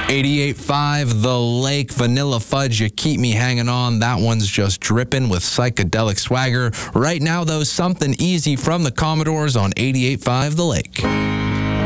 88.5 The Lake, Vanilla Fudge, You Keep Me Hanging On. That one's just dripping with psychedelic swagger. Right now, though, Something Easy from the Commodores on 88.5 The Lake.